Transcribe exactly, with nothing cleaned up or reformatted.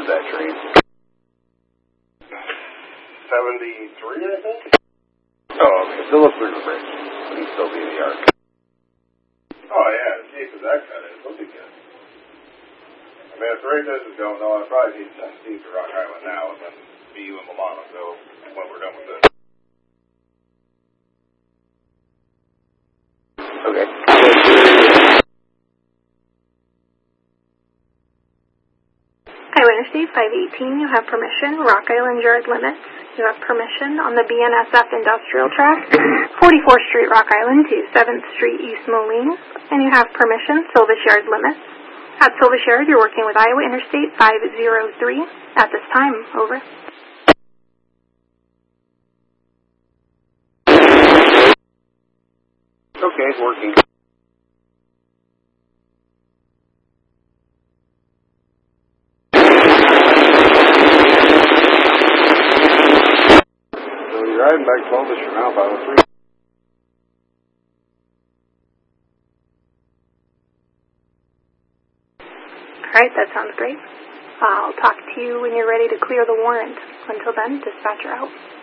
is that train? seventy-three, I think? Oh, okay. Still looks like a bridge. But he's still be in the yard. Oh, yeah, as deep as that cut is, what's he get? I mean, if the rate this is going on, I probably need to send Steve to Rock Island now, and then me, you, and Milano go when we're done with this. Okay. Iowa Interstate five eighteen, you have permission. Rock Island Yard limits. You have permission on the B N S F Industrial Track, forty-fourth Street, Rock Island to seventh Street, East Moline. And you have permission, Silvis Yard limits. At Silvis Yard, you're working with Iowa Interstate five oh three. At this time, over. Okay, working. So you're riding back twelve-ish from now, five oh three. All right, that sounds great. I'll talk to you when you're ready to clear the warrant. Until then, dispatcher out.